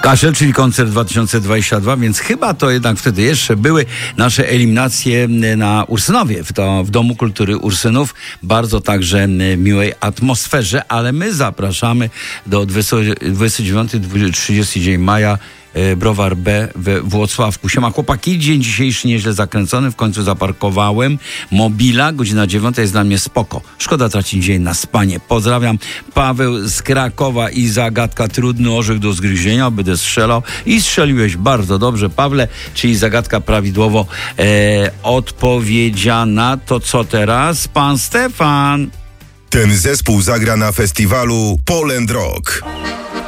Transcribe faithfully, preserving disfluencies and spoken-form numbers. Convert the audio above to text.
Kaszel, czyli koncert dwa tysiące dwudziesty drugi, więc chyba to jednak wtedy jeszcze były nasze eliminacje na Ursynowie, w, to, w Domu Kultury Ursynów. Bardzo także miłej atmosferze, ale my zapraszamy do dwudziestego dziewiątego do trzydziestego dzień maja Browar B we Włocławku. Siema chłopaki, dzień dzisiejszy nieźle zakręcony, w końcu zaparkowałem mobila, godzina dziewiąta jest dla mnie spoko. Szkoda tracić dzień na spanie. Pozdrawiam, Paweł z Krakowa i zagadka trudny orzech do zgryzienia, będę strzelał i strzeliłeś bardzo dobrze, Pawle, czyli zagadka prawidłowo e, odpowiedziana. To co teraz? Pan Stefan. Ten zespół zagra na festiwalu Poland Rock.